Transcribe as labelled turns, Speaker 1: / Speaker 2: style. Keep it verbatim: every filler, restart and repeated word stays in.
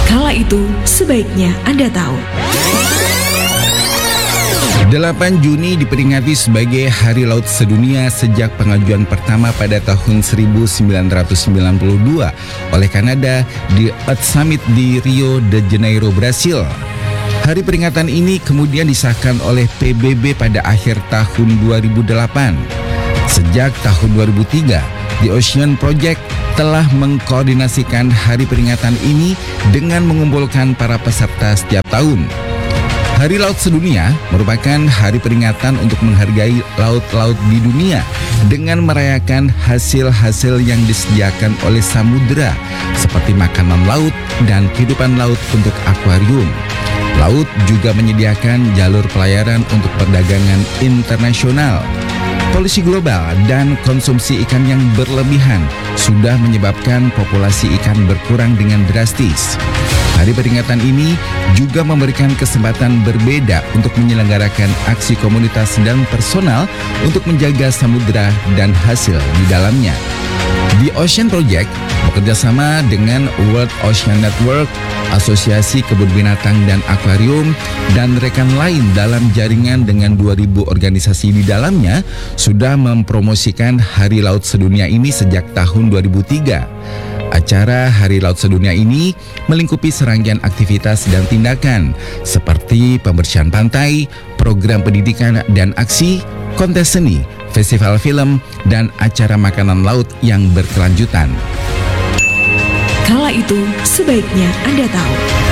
Speaker 1: Kala itu, sebaiknya Anda tahu.
Speaker 2: delapan Juni diperingati sebagai Hari Laut Sedunia sejak pengajuan pertama pada tahun seribu sembilan ratus sembilan puluh dua oleh Kanada di Earth Summit di Rio de Janeiro, Brasil. Hari peringatan ini kemudian disahkan oleh P B B pada akhir tahun dua ribu delapan. Sejak tahun dua ribu tiga, The Ocean Project telah mengkoordinasikan hari peringatan ini dengan mengumpulkan para peserta setiap tahun. Hari Laut Sedunia merupakan hari peringatan untuk menghargai laut-laut di dunia dengan merayakan hasil-hasil yang disediakan oleh samudera seperti makanan laut dan kehidupan laut untuk akuarium. Laut juga menyediakan jalur pelayaran untuk perdagangan internasional. Polusi global dan konsumsi ikan yang berlebihan sudah menyebabkan populasi ikan berkurang dengan drastis. Hari peringatan ini juga memberikan kesempatan berbeda untuk menyelenggarakan aksi komunitas dan personal untuk menjaga samudera dan hasil di dalamnya. The Ocean Project bekerjasama dengan World Ocean Network, Asosiasi Kebun Binatang dan Akuarium, dan rekan lain dalam jaringan dengan dua ribu organisasi di dalamnya sudah mempromosikan Hari Laut Sedunia ini sejak tahun dua ribu tiga. Acara Hari Laut Sedunia ini melingkupi serangkaian aktivitas dan tindakan seperti pembersihan pantai, program pendidikan dan aksi, kontes seni, festival film, dan acara makanan laut yang berkelanjutan.
Speaker 1: Kala itu, sebaiknya Anda tahu.